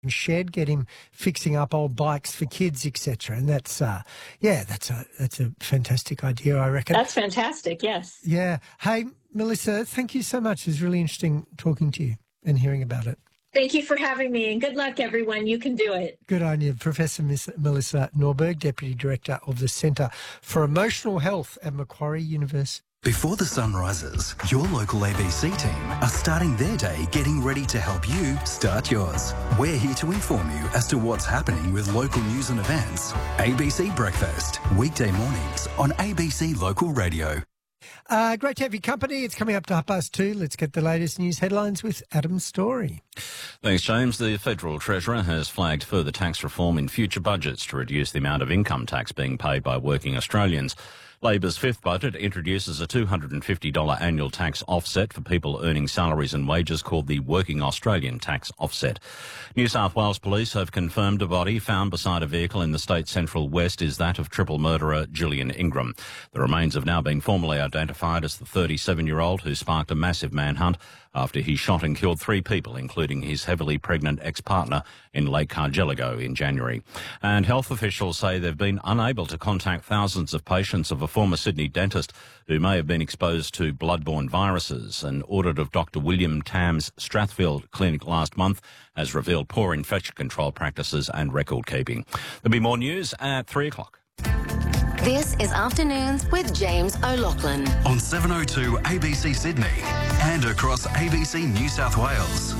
shed, get him fixing up old bikes for kids, etc. And that's a fantastic idea, I reckon. That's fantastic, yes. Yeah. Hey, Melissa, thank you so much. It was really interesting talking to you and hearing about it. Thank you for having me, and good luck, everyone. You can do it. Good on you. Professor Melissa Norberg, Deputy Director of the Centre for Emotional Health at Macquarie University. Before the sun rises, your local ABC team are starting their day getting ready to help you start yours. We're here to inform you as to what's happening with local news and events. ABC Breakfast, weekday mornings on ABC Local Radio. Great to have your company. It's coming up to 2:30. Let's get the latest news headlines with Adam Story. Thanks, James. The Federal Treasurer has flagged further tax reform in future budgets to reduce the amount of income tax being paid by working Australians. Labor's fifth budget introduces a $250 annual tax offset for people earning salaries and wages called the Working Australian Tax Offset. New South Wales Police have confirmed a body found beside a vehicle in the state's central west is that of triple murderer Julian Ingram. The remains have now been formally identified as the 37-year-old who sparked a massive manhunt after he shot and killed 3 people, including his heavily pregnant ex-partner in Lake Cargelligo in January. And health officials say they've been unable to contact thousands of patients of a former Sydney dentist who may have been exposed to bloodborne viruses. An audit of Dr. William Tam's Strathfield clinic last month has revealed poor infection control practices and record keeping. There'll be more news at 3 o'clock. This is Afternoons with James O'Loughlin On 702 ABC Sydney and across ABC New South Wales.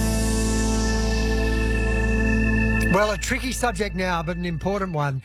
Well, a tricky subject now, but an important one.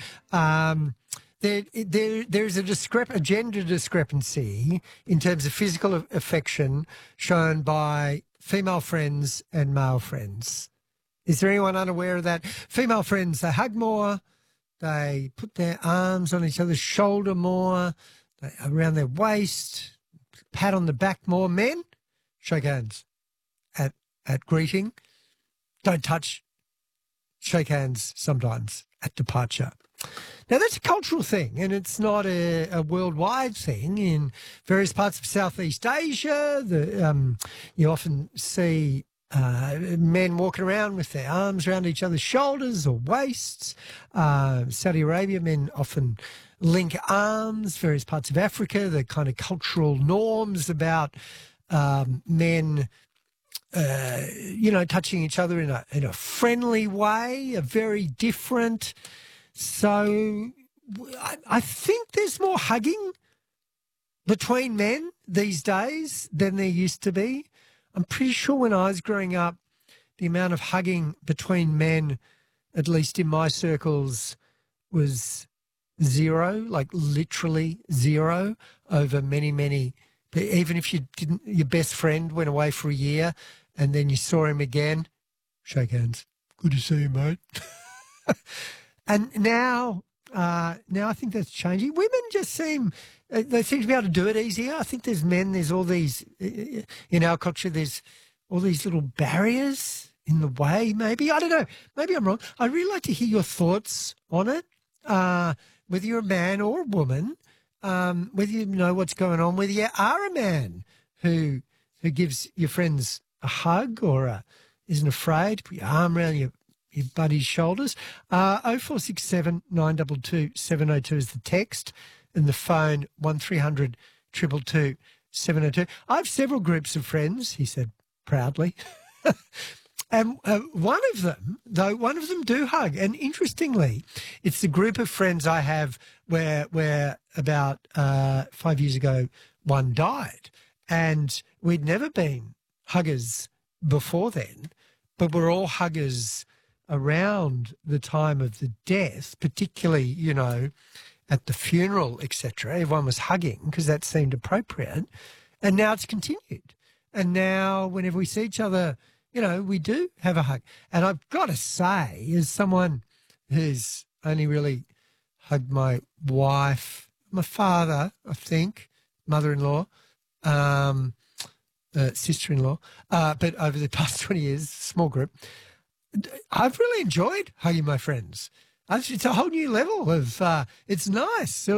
There's a gender discrepancy in terms of physical affection shown by female friends and male friends. Is there anyone unaware of that? Female friends, they hug more, they put their arms on each other's shoulder more, around their waist, pat on the back more. Men, shake hands at greeting, don't touch, shake hands sometimes at departure. Now, that's a cultural thing, and it's not a worldwide thing. In various parts of Southeast Asia, you often see men walking around with their arms around each other's shoulders or waists. Saudi Arabia, men often link arms. Various parts of Africa, the kind of cultural norms about men touching each other in a friendly way are very different. So I think there's more hugging between men these days than there used to be. I'm pretty sure when I was growing up, the amount of hugging between men, at least in my circles, was zero, like literally zero over many, many. Even if your best friend went away for a year and then you saw him again, shake hands. Good to see you, mate. And now I think that's changing. Women just they seem to be able to do it easier. I think there's all these, in our culture, there's all these little barriers in the way, maybe. I don't know. Maybe I'm wrong. I'd really like to hear your thoughts on it, whether you're a man or a woman, whether you know what's going on, whether you are a man who gives your friends a hug or isn't afraid to put your arm around your buddy's shoulders. 0467 922 702 is the text, and the phone 1300 222 702. I have several groups of friends, he said proudly. And one of them do hug. And interestingly, it's the group of friends I have where about 5 years ago one died, and we'd never been huggers before then, but we're all huggers around the time of the death, particularly, at the funeral, etc. Everyone was hugging because that seemed appropriate. And now it's continued. And now whenever we see each other, we do have a hug. And I've got to say, as someone who's only really hugged my wife, my father, I think, mother-in-law, sister-in-law, but over the past 20 years, small group, I've really enjoyed hugging my friends. It's a whole new level of, it's nice.